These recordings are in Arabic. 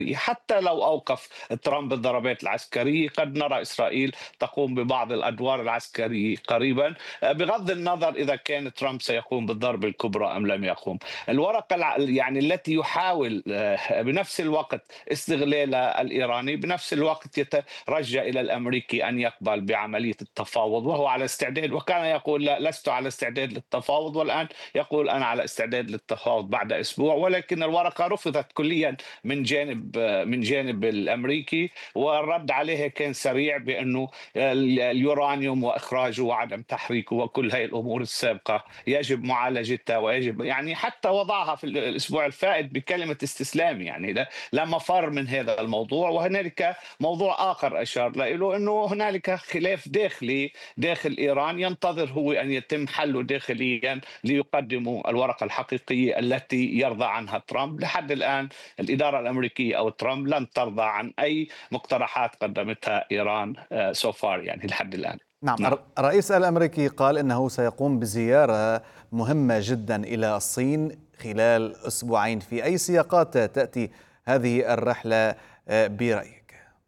حتى لو أوقف ترامب الضربات العسكرية، قد نرى إسرائيل تقوم ببعض الأدوار العسكرية قريبا، بغض النظر إذا كان ترامب سيقوم بالضربة الكبرى أم لم يقوم. الورقة يعني التي يحاول بنفس الوقت استغلالها الإيراني، بنفس الوقت يترجى إلى الأمريكي أن يقبل بعملية التفاوض، وهو على استعداد، وكان يقول لا لست على استعداد للتفاوض، والآن يقول أنا على استعداد للتفاوض بعد أسبوع. ولكن الورقة رفضت كليا من جانب الامريكي، والرد عليها كان سريع بانه اليورانيوم واخراجه وعدم تحريكه وكل هذه الامور السابقه يجب معالجتها، ويجب يعني حتى وضعها في الاسبوع الفائت بكلمه استسلام، يعني لا مفر من هذا الموضوع. وهنالك موضوع اخر اشار له، انه هنالك خلاف داخلي داخل ايران ينتظر هو ان يتم حله داخليا ليقدموا الورقه الحقيقيه التي يرضى عنها ترامب. لحد الان الإدارة الأمريكية أو ترامب لن ترضى عن أي مقترحات قدمتها إيران سو فار، يعني لحد الآن. نعم، نعم. الرئيس الأمريكي قال إنه سيقوم بزيارة مهمة جدا إلى الصين خلال أسبوعين. في أي سياقات تأتي هذه الرحلة برأيك؟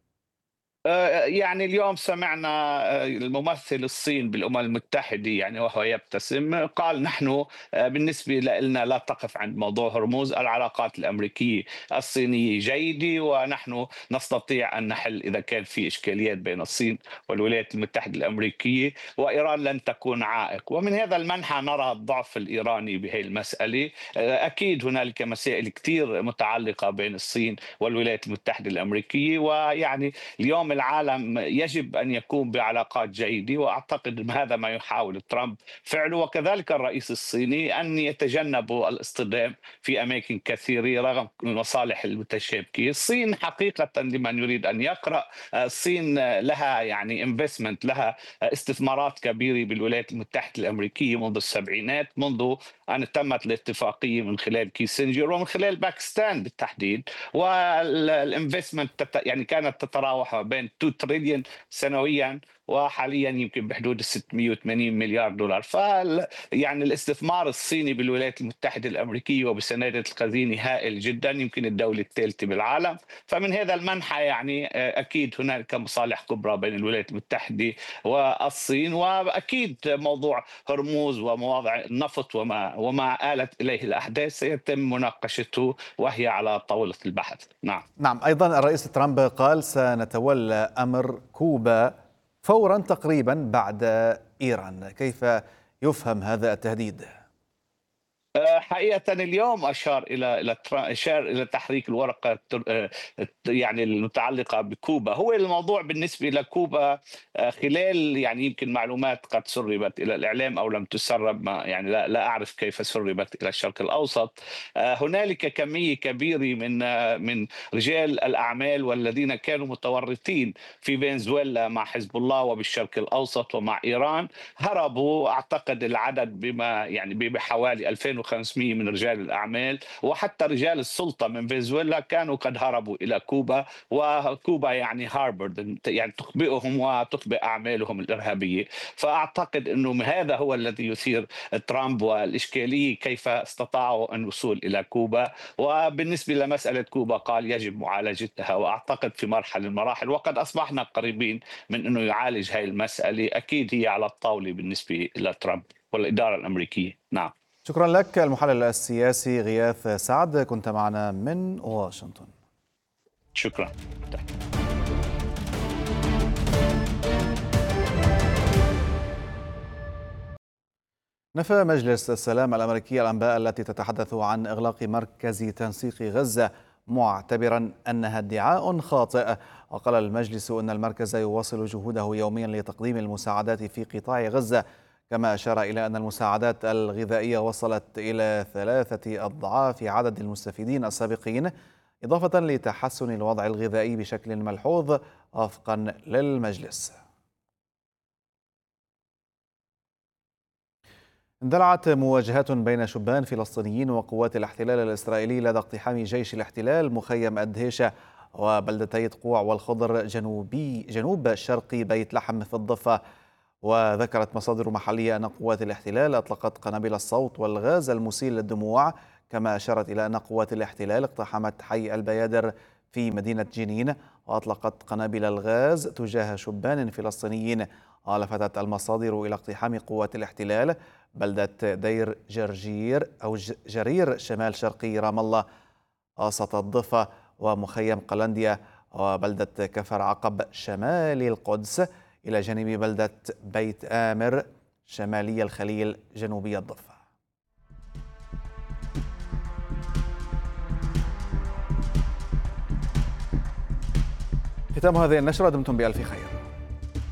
يعني اليوم سمعنا الممثل الصين بالأمم المتحدة، يعني وهو يبتسم، قال نحن بالنسبة لنا لا تقف عند موضوع هرمز، العلاقات الأمريكية الصينية جيدة، ونحن نستطيع أن نحل إذا كان في إشكاليات بين الصين والولايات المتحدة الأمريكية، وإيران لن تكون عائق. ومن هذا المنحى نرى الضعف الإيراني بهذه المسألة. أكيد هنالك مسائل كثير متعلقة بين الصين والولايات المتحدة الأمريكية، ويعني اليوم العالم يجب أن يكون بعلاقات جيدة، وأعتقد أن هذا ما يحاول ترامب فعله، وكذلك الرئيس الصيني أن يتجنبوا الاصطدام في أماكن كثيرة رغم المصالح المتشابكة. الصين حقيقة لمن يريد أن يقرأ، الصين لها يعني انفستمنت، لها استثمارات كبيرة بالولايات المتحدة الأمريكية منذ السبعينات، منذ أن تمت الاتفاقية من خلال كيسنجر ومن خلال باكستان بالتحديد. والانفستمنت يعني كانت تتراوح بين 2 تريليون سنويا، وحاليا يمكن بحدود 680 مليار دولار. يعني الاستثمار الصيني بالولايات المتحدة الأمريكية وبسنادة الخزينة هائل جدا، يمكن الدولة الثالثة بالعالم. فمن هذا المنحى يعني أكيد هنالك مصالح كبرى بين الولايات المتحدة والصين. وأكيد موضوع هرموز ومواضع النفط وما آلت إليه الأحداث سيتم مناقشته وهي على طاولة البحث. نعم. نعم، أيضا الرئيس ترامب قال سنتولى أمر كوبا فورا تقريبا بعد إيران. كيف يفهم هذا التهديد؟ حقيقة اليوم أشار إلى تحريك الورقة يعني المتعلقة بكوبا. هو الموضوع بالنسبة لكوبا خلال يعني يمكن معلومات قد سربت إلى الإعلام أو لم تسرب، ما يعني لا أعرف كيف سربت إلى الشرق الأوسط. هنالك كمية كبيرة من رجال الأعمال والذين كانوا متورطين في فنزويلا مع حزب الله وبالشرق الأوسط ومع إيران، هربوا. أعتقد العدد بما يعني بحوالي 2500 من رجال الأعمال وحتى رجال السلطة من فنزويلا كانوا قد هربوا إلى كوبا. وكوبا يعني هاربرد، يعني تخبئهم وتخبئ أعمالهم الإرهابية. فأعتقد أنه هذا هو الذي يثير ترامب، والإشكالية كيف استطاعوا الوصول إلى كوبا. وبالنسبة لمسألة كوبا قال يجب معالجتها، وأعتقد في مرحلة من المراحل، وقد أصبحنا قريبين من أنه يعالج هذه المسألة. أكيد هي على الطاولة بالنسبة لترامب والإدارة الأمريكية. نعم. شكرا لك المحلل السياسي غياث سعد، كنت معنا من واشنطن. شكرا. نفى مجلس السلام الأمريكي الأنباء التي تتحدث عن إغلاق مركز تنسيق غزة، معتبرا أنها ادعاء خاطئ. وقال المجلس أن المركز يواصل جهوده يوميا لتقديم المساعدات في قطاع غزة، كما أشار إلى أن المساعدات الغذائية وصلت إلى 3 أضعاف عدد المستفيدين السابقين، إضافة لتحسن الوضع الغذائي بشكل ملحوظ وفقا للمجلس. اندلعت مواجهات بين شبان فلسطينيين وقوات الاحتلال الإسرائيلي لدى اقتحام جيش الاحتلال مخيم أدهيشة وبلدتي تقوع والخضر جنوب شرقي بيت لحم في الضفة. وذكرت مصادر محلية أن قوات الاحتلال أطلقت قنابل الصوت والغاز المسيل للدموع، كما أشارت إلى أن قوات الاحتلال اقتحمت حي البيادر في مدينة جنين، وأطلقت قنابل الغاز تجاه شبان فلسطينيين. ولفتت المصادر إلى اقتحام قوات الاحتلال بلدة دير جرجير أو جرير شمال شرقي رام الله، وسط الضفة، ومخيم قلنديا، وبلدة كفر عقب شمال القدس، إلى جانب بلدة بيت آمر شمالي الخليل جنوبي الضفة. ختام هذه النشرة، دمتم بألف خير.